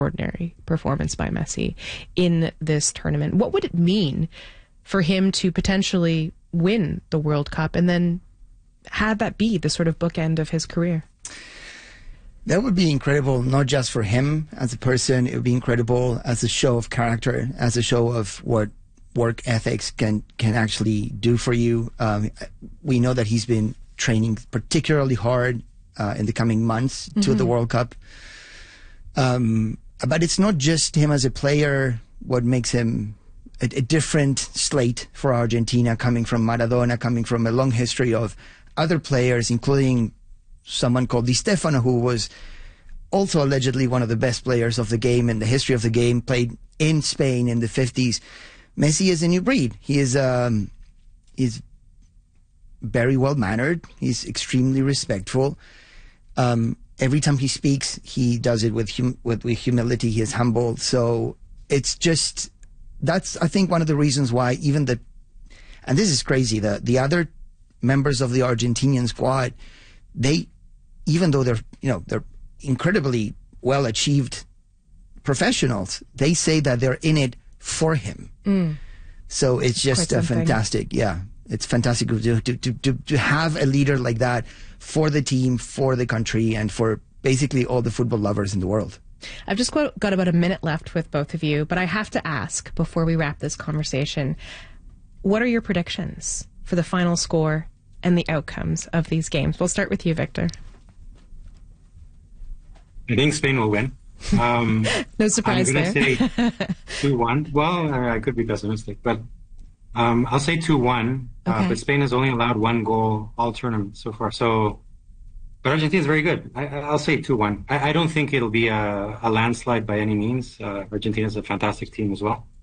extraordinary performance by Messi in this tournament. What would it mean for him to potentially win the World Cup and then have that be the sort of bookend of his career? That would be incredible, not just for him as a person. It would be incredible as a show of character, as a show of what work ethics can actually do for you. We know that he's been training particularly hard in the coming months to the World Cup. But it's not just him as a player what makes him a different slate for Argentina, coming from Maradona, coming from a long history of other players, including someone called Di Stefano, who was also allegedly one of the best players of the game in the history of the game, played in Spain in the 50s. Messi is a new breed. He is he's very well-mannered. He's extremely respectful. Every time he speaks, he does it with humility. He is humble. So it's just, that's, I think, one of the reasons why even and this is crazy, the other members of the Argentinian squad, even though they're incredibly well-achieved professionals, they say that they're in it for him. So it's just fantastic. Yeah, it's fantastic to have a leader like that for the team, for the country, and for basically all the football lovers in the world. I've just got about a minute left with both of you, but I have to ask before we wrap this conversation, what are your predictions for the final score and the outcomes of these games? We'll start with you, Victor. I think Spain will win. No surprise there. I'm going to say 2-1. Well, I could be pessimistic, but I'll say 2-1. Okay. But Spain has only allowed one goal all tournament so far. But Argentina is very good. I'll say 2-1. I don't think it'll be a landslide by any means. Argentina is a fantastic team as well.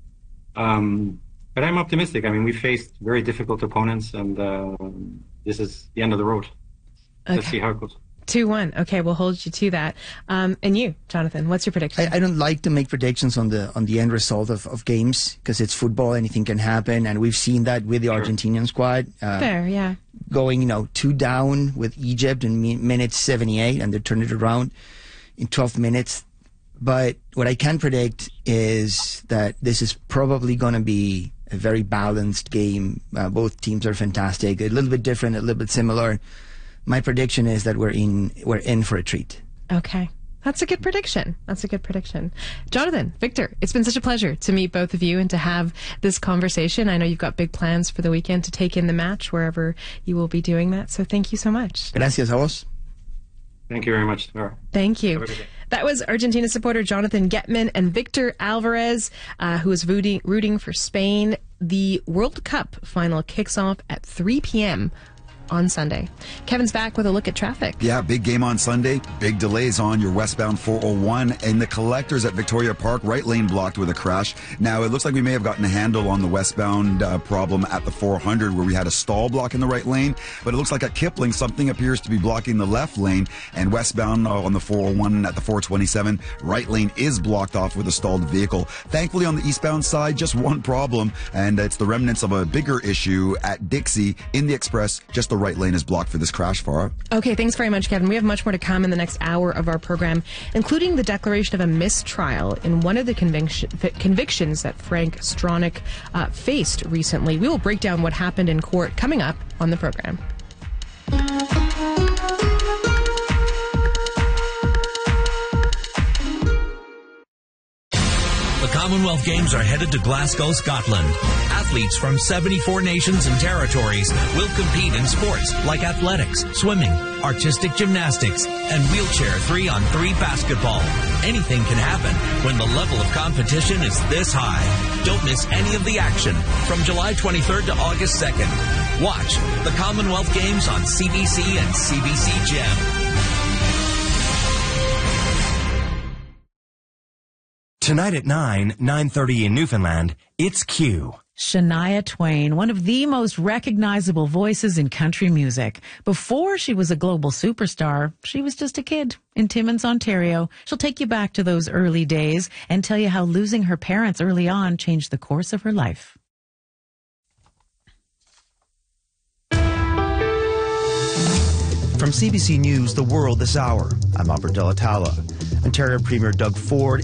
But I'm optimistic. I mean, we faced very difficult opponents, and this is the end of the road. Okay. Let's see how it goes. 2-1. Okay, we'll hold you to that. And you, Jonathan, what's your prediction? I don't like to make predictions on the end result of games, because it's football, anything can happen, and we've seen that with the Argentinian squad. Fair, yeah. Going 2 down with Egypt in minute 78, and they turned it around in 12 minutes. But what I can predict is that this is probably going to be a very balanced game. Both teams are fantastic, a little bit different, a little bit similar. My prediction is that we're in for a treat. Okay. That's a good prediction. Jonathan, Victor, it's been such a pleasure to meet both of you and to have this conversation. I know you've got big plans for the weekend to take in the match wherever you will be doing that. So thank you so much. Gracias a vos. Thank you very much, Laura. Thank you. That was Argentina supporter Jonathan Getman and Victor Alvarez, who is rooting for Spain. The World Cup final kicks off at 3 p.m. on Sunday. Kevin's back with a look at traffic. Yeah, big game on Sunday. Big delays on your westbound 401 and the collectors at Victoria Park. Right lane blocked with a crash. Now, it looks like we may have gotten a handle on the westbound problem at the 400 where we had a stall block in the right lane. But it looks like at Kipling, something appears to be blocking the left lane. And westbound on the 401 at the 427, right lane is blocked off with a stalled vehicle. Thankfully, on the eastbound side, just one problem. And it's the remnants of a bigger issue at Dixie in the Express. Just the right lane is blocked for this crash, Farah. Okay, thanks very much, Kevin. We have much more to come in the next hour of our program, including the declaration of a mistrial in one of the convictions that Frank Stronach faced recently. We will break down what happened in court coming up on the program. The Commonwealth Games are headed to Glasgow, Scotland. Athletes from 74 nations and territories will compete in sports like athletics, swimming, artistic gymnastics, and wheelchair 3-on-3 basketball. Anything can happen when the level of competition is this high. Don't miss any of the action from July 23rd to August 2nd. Watch the Commonwealth Games on CBC and CBC Gem. Tonight at 9:30 in Newfoundland, it's Q. Shania Twain, one of the most recognizable voices in country music. Before she was a global superstar, she was just a kid in Timmins, Ontario. She'll take you back to those early days and tell you how losing her parents early on changed the course of her life. From CBC News, The World This Hour, I'm Albert Delatala. Ontario Premier Doug Ford